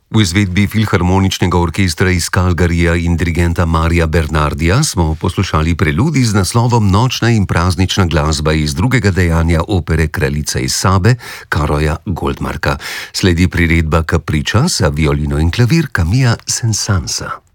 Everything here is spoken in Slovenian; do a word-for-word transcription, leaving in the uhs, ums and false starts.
V izvedbi Filharmoničnega orkestra iz Calgaryja in dirigenta Marija Bernardija smo poslušali preludij z naslovom Nočna in praznična glasba iz drugega dejanja opere Kraljica iz Sabe Karoja Goldmarka. Sledi priredba Capriccia za violino in klavir Camilla Saint-Saëns.